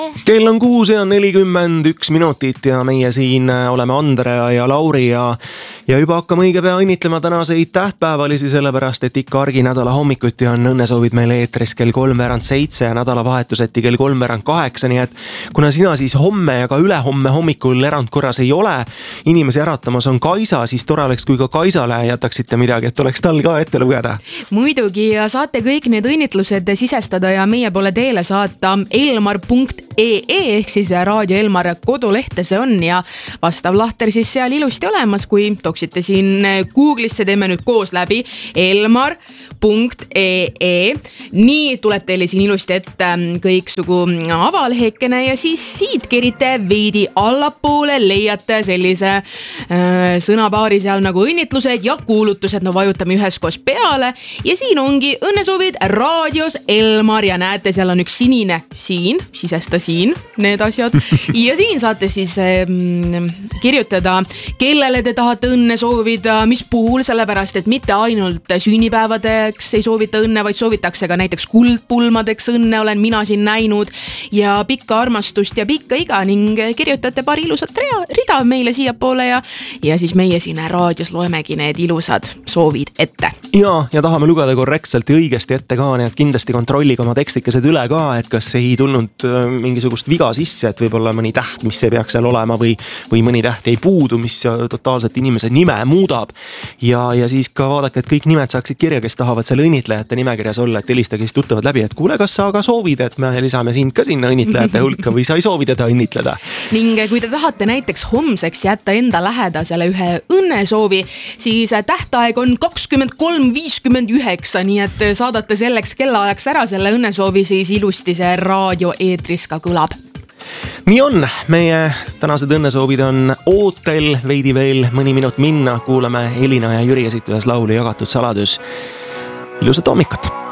Kell on 6:41 ja meie siin oleme Andrea ja Lauri ja juba hakkame õige pea õnnitlema tänaseid tähtpäevalisi, sellepärast et ikka arginädala hommikuti on õnnesoovid meil eetris kell 6:07 ja nädalavahetuseti kell 7:08, nii et kuna sina siis homme ja ka ülehomme hommikul erandkorras ei ole inimesi äratamas on Kaisa, siis tore oleks, kui ka Kaisale jätaksite midagi, et oleks tal ka ette lugeda. Muidugi ja saate kõik need õnnitlused sisestada ja meie poole teele saata elmar.ee ehk siis Raadio Elmar kodulehte see on ja vastav lahter siis seal ilusti olemas, kui toksite siin Google'isse, teeme nüüd koos läbi elmar.ee. Nii tuleb teile siin ilusti ette kõiksugu avalehekene ja siis siit kerite veidi allapoole, leiate sellise sõnapaari seal nagu õnnitlused ja kuulutused, no vajutame üheskoos peale ja siin ongi õnnesoovid raadios Elmar ja näete, seal on üks sinine siin, sisesta siin need asjad ja siin saate siis kirjutada, kellele te tahate õnne soovida, mis puhul, sellepärast et mitte ainult sünnipäevadeks ei soovita õnne, vaid soovitakse ka näiteks kuldpulmadeks õnne, olen mina siin näinud ja pikka armastust ja pikka iga ning kirjutate paar ilusat rida meile siia poole ja siis meie siin raadios loemegi need ilusad soovid ette. Ja tahame lugeda korrektselt ja õigesti ette ka, nii et kindlasti kontrollige oma tekstikesed üle ka, et kas ei tulnud mingisugust viga sisse, et võib-olla mõni täht, mis ei peaks seal olema või mõni täht ei puudu, mis totaalselt inimese nime muudab. Ja siis ka vaadake, et kõik nimed saaksid kirja, kes tahavad selle õnnitlejate nimekirjas olla, et helistage siis tuttavad läbi, et kuule, kas sa ka soovid, et me lisame sind ka sinna õnnitlejate hulka või sa ei soovi teda õnnitleda. Ning kui te tahate näiteks homseks jätta enda lähedasele ühe õnnesoovi, siis tähtaeg on 23:59, nii et saadate selleks kellaajaks ära selle õnnesoovi, siis ilusti see raadio eetris ka kõlab. Nii on, meie tänased õnnesoovid on ootel, veidi veel mõni minut minna, kuulame Elina ja Jüri esituses laulu Jagatud saladus. Ilusat hommikut!